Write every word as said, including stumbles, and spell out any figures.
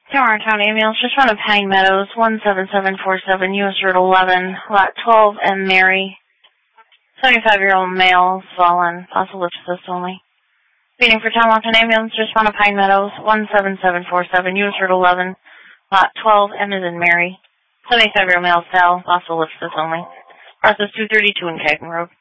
Tamar County ambulance, just run of Pine Meadows, one seven seven four seven, U S Route eleven, lot twelve, M. Mary. seventy-five-year-old male, swollen, possible lift assist only. Waiting for Tamar County ambulance, just run of Pine Meadows, one seven seven four seven, U S Route eleven, lot twelve, M as in Mary. seventy-five-year-old male, cell, possible lift assist only. Process two thirty-two in Caton Road.